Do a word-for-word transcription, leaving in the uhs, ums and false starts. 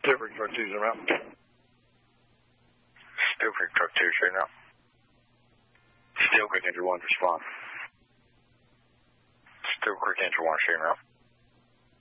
Steel Creek Truck two, zoom out. Steel Creek Truck two, straighten out. Steel Creek Engine one, respond. Steel Creek Engine one, straighten out.